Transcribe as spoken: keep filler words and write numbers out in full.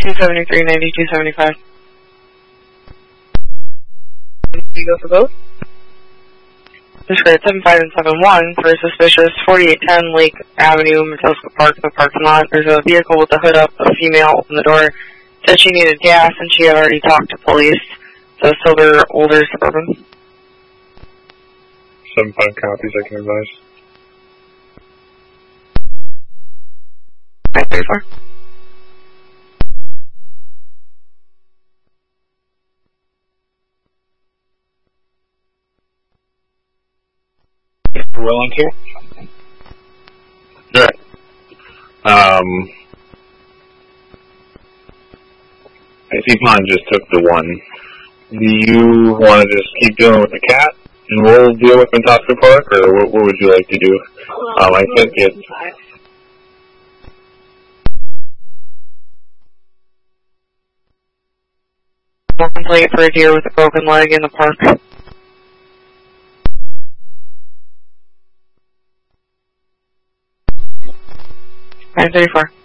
ninety-two seventy-three, ninety-two seventy-five. You go for both? Just for seven five and seven one for suspicious forty-eight ten Lake Avenue, Metelsco Park, the parking lot. There's a vehicle with the hood up, a female opened the door, said she needed gas, and she had already talked to police. So silver, older Suburban. seven five copies, I can advise. nine three four. You're willing to? Alright. Um, I see Pond just took the one. Do you want to just keep dealing with the cat, and we'll deal with Metelsco Park, or what, what would you like to do? Um, I think it's... One complaint for a deer with a broken leg in the park. nine thirty-four.